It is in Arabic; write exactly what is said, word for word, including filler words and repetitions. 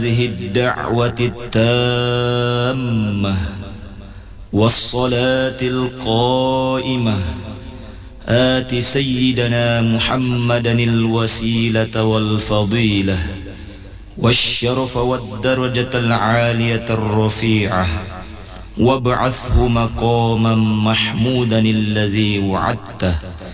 هذه الدعوة التامة والصلاة القائمة آت سيدنا محمدا الوسيلة والفضيلة والشرف والدرجة العالية الرفيعة وابعثه مقاما محمودا الذي وعدته